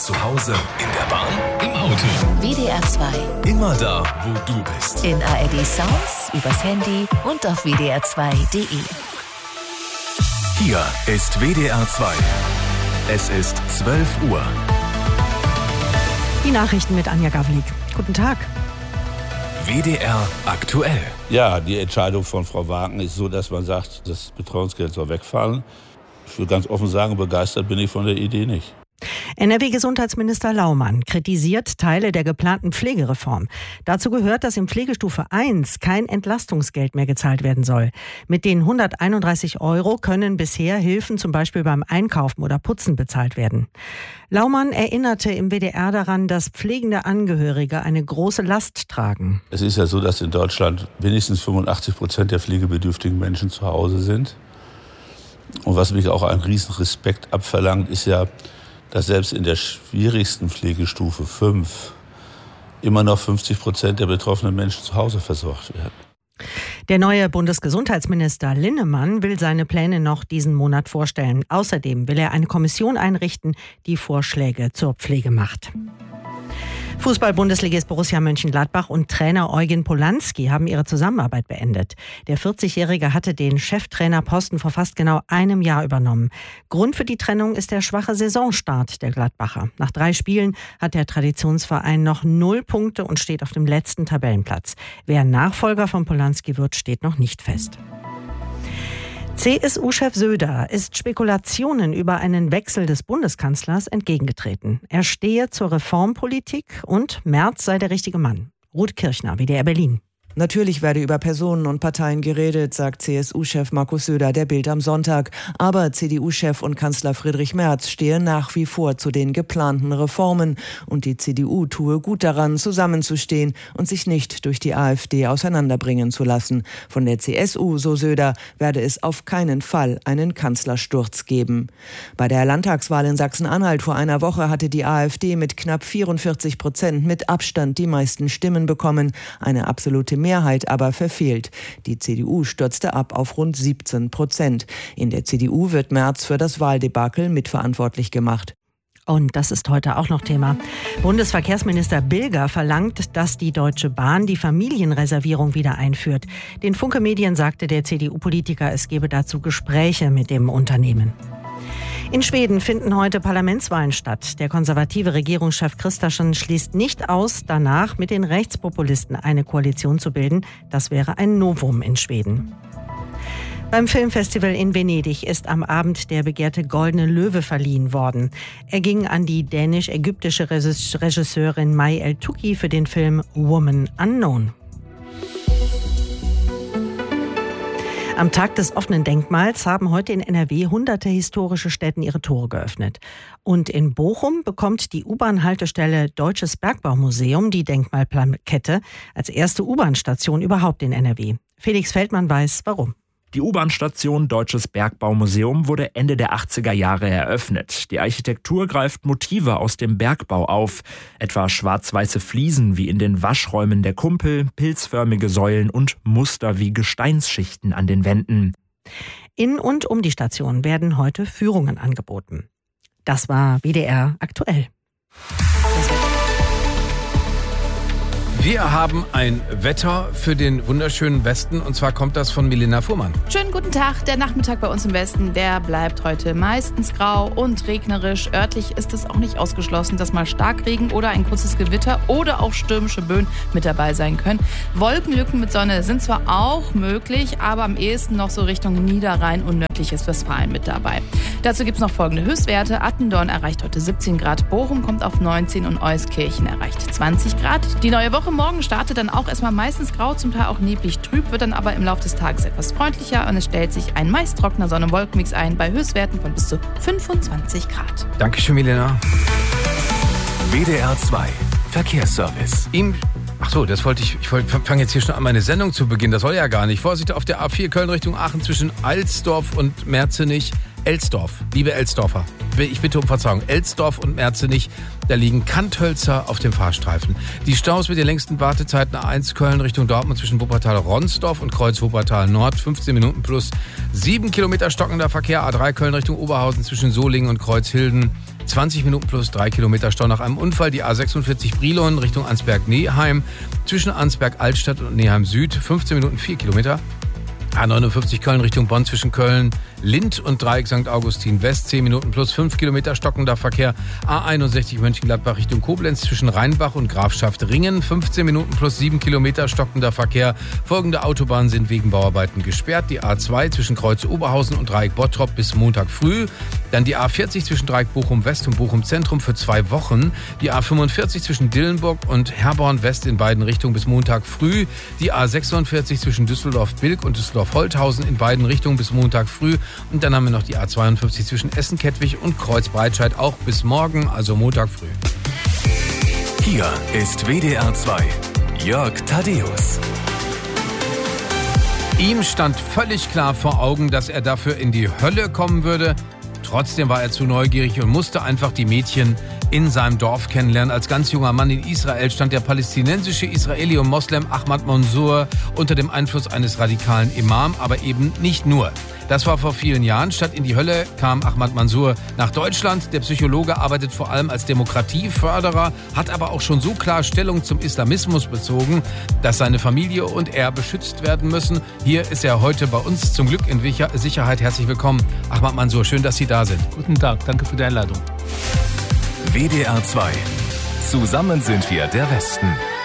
Zu Hause, in der Bahn, im Auto. WDR 2. Immer da, wo du bist. In ARD Sounds, übers Handy und auf wdr2.de. Hier ist WDR 2. Es ist 12 Uhr. Die Nachrichten mit Anja Gavlik. Guten Tag. WDR aktuell. Ja, die Entscheidung von Frau Wagen ist so, dass man sagt, das Betreuungsgeld soll wegfallen. Ich will ganz offen sagen, begeistert bin ich von der Idee nicht. NRW-Gesundheitsminister Laumann kritisiert Teile der geplanten Pflegereform. Dazu gehört, dass in Pflegestufe 1 kein Entlastungsgeld mehr gezahlt werden soll. Mit den 131 € können bisher Hilfen zum Beispiel beim Einkaufen oder Putzen bezahlt werden. Laumann erinnerte im WDR daran, dass pflegende Angehörige eine große Last tragen. Es ist ja so, dass in Deutschland wenigstens 85% der pflegebedürftigen Menschen zu Hause sind. Und was mich auch einen riesen Respekt abverlangt, ist ja, dass selbst in der schwierigsten Pflegestufe 5 immer noch 50% der betroffenen Menschen zu Hause versorgt werden. Der neue Bundesgesundheitsminister Linnemann will seine Pläne noch diesen Monat vorstellen. Außerdem will er eine Kommission einrichten, die Vorschläge zur Pflege macht. Fußball-Bundesligist Borussia Mönchengladbach und Trainer Eugen Polanski haben ihre Zusammenarbeit beendet. Der 40-Jährige hatte den Cheftrainerposten vor fast genau einem Jahr übernommen. Grund für die Trennung ist der schwache Saisonstart der Gladbacher. Nach 3 Spielen hat der Traditionsverein noch 0 Punkte und steht auf dem letzten Tabellenplatz. Wer Nachfolger von Polanski wird, steht noch nicht fest. CSU-Chef Söder ist Spekulationen über einen Wechsel des Bundeskanzlers entgegengetreten. Er stehe zur Reformpolitik und Merz sei der richtige Mann. Ruth Kirchner, WDR Berlin. Natürlich werde über Personen und Parteien geredet, sagt CSU-Chef Markus Söder der Bild am Sonntag. Aber CDU-Chef und Kanzler Friedrich Merz stehe nach wie vor zu den geplanten Reformen. Und die CDU tue gut daran, zusammenzustehen und sich nicht durch die AfD auseinanderbringen zu lassen. Von der CSU, so Söder, werde es auf keinen Fall einen Kanzlersturz geben. Bei der Landtagswahl in Sachsen-Anhalt vor einer Woche hatte die AfD mit knapp 44% mit Abstand die meisten Stimmen bekommen. Eine absolute Mehrheit aber verfehlt. Die CDU stürzte ab auf rund 17%. In der CDU wird Merz für das Wahldebakel mitverantwortlich gemacht. Und das ist heute auch noch Thema. Bundesverkehrsminister Bilger verlangt, dass die Deutsche Bahn die Familienreservierung wieder einführt. Den Funke Medien sagte der CDU-Politiker, es gebe dazu Gespräche mit dem Unternehmen. In Schweden finden heute Parlamentswahlen statt. Der konservative Regierungschef Kristersson schließt nicht aus, danach mit den Rechtspopulisten eine Koalition zu bilden. Das wäre ein Novum in Schweden. Beim Filmfestival in Venedig ist am Abend der begehrte Goldene Löwe verliehen worden. Er ging an die dänisch-ägyptische Regisseurin May El-Touki für den Film Woman Unknown. Am Tag des offenen Denkmals haben heute in NRW hunderte historische Stätten ihre Tore geöffnet. Und in Bochum bekommt die U-Bahn-Haltestelle Deutsches Bergbaumuseum die Denkmalplakette als erste U-Bahn-Station überhaupt in NRW. Felix Feldmann weiß, warum. Die U-Bahn-Station Deutsches Bergbaumuseum wurde Ende der 80er Jahre eröffnet. Die Architektur greift Motive aus dem Bergbau auf, etwa schwarz-weiße Fliesen wie in den Waschräumen der Kumpel, pilzförmige Säulen und Muster wie Gesteinsschichten an den Wänden. In und um die Station werden heute Führungen angeboten. Das war WDR aktuell. Wir haben ein Wetter für den wunderschönen Westen und zwar kommt das von Milena Fuhrmann. Schönen guten Tag. Der Nachmittag bei uns im Westen, der bleibt heute meistens grau und regnerisch. Örtlich ist es auch nicht ausgeschlossen, dass mal Starkregen oder ein kurzes Gewitter oder auch stürmische Böen mit dabei sein können. Wolkenlücken mit Sonne sind zwar auch möglich, aber am ehesten noch so Richtung Niederrhein und nördliches Westfalen mit dabei. Dazu gibt es noch folgende Höchstwerte. Attendorn erreicht heute 17 Grad, Bochum kommt auf 19 und Euskirchen erreicht 20 Grad. Die neue Woche morgen startet dann auch erstmal meistens grau, zum Teil auch neblig trüb, wird dann aber im Laufe des Tages etwas freundlicher und es stellt sich ein meist trockener Sonne-Wolkenmix ein bei Höchstwerten von bis zu 25 Grad. Dankeschön, Milena. WDR 2 Verkehrsservice. Das wollte ich fange jetzt hier schon an, meine Sendung zu beginnen. Das soll ja gar nicht. Vorsicht auf der A4 Köln Richtung Aachen zwischen Alsdorf und Merzenich. Elsdorf, liebe Elsdorfer, ich bitte um Verzeihung. Elsdorf und Merzenich, da liegen Kanthölzer auf dem Fahrstreifen. Die Staus mit den längsten Wartezeiten A1 Köln Richtung Dortmund zwischen Wuppertal-Ronsdorf und Kreuz Wuppertal-Nord, 15 Minuten plus 7 Kilometer stockender Verkehr. A3 Köln Richtung Oberhausen zwischen Solingen und Kreuzhilden, 20 Minuten plus 3 Kilometer Stau nach einem Unfall. Die A46 Brilon Richtung Ansberg-Neheim. Zwischen Ansberg-Altstadt und Neheim-Süd 15 Minuten 4 Kilometer. A59 Köln Richtung Bonn zwischen Köln, Lindt und Dreieck St. Augustin West, 10 Minuten plus 5 Kilometer stockender Verkehr. A61 Mönchengladbach Richtung Koblenz zwischen Rheinbach und Grafschaft Ringen, 15 Minuten plus 7 Kilometer stockender Verkehr. Folgende Autobahnen sind wegen Bauarbeiten gesperrt. Die A2 zwischen Kreuz Oberhausen und Dreieck Bottrop bis Montag früh. Dann die A40 zwischen Dreieck Bochum West und Bochum Zentrum für 2 Wochen. Die A45 zwischen Dillenburg und Herborn West in beiden Richtungen bis Montag früh. Die A46 zwischen Düsseldorf-Bilk und Düsseldorf-Holthausen in beiden Richtungen bis Montag früh. Und dann haben wir noch die A52 zwischen Essen-Kettwig und Kreuz-Breitscheid auch bis morgen, also Montag früh. Hier ist WDR 2. Jörg Thaddäus. Ihm stand völlig klar vor Augen, dass er dafür in die Hölle kommen würde. Trotzdem war er zu neugierig und musste einfach die Mädchen in seinem Dorf kennenlernen. Als ganz junger Mann in Israel stand der palästinensische Israeli und Moslem Ahmad Mansour unter dem Einfluss eines radikalen Imam, aber eben nicht nur. Das war vor vielen Jahren. Statt in die Hölle kam Ahmad Mansour nach Deutschland. Der Psychologe arbeitet vor allem als Demokratieförderer, hat aber auch schon so klar Stellung zum Islamismus bezogen, dass seine Familie und er beschützt werden müssen. Hier ist er heute bei uns, zum Glück in Sicherheit. Herzlich willkommen, Ahmad Mansour. Schön, dass Sie da sind. Guten Tag, danke für die Einladung. WDR 2. Zusammen sind wir der Westen.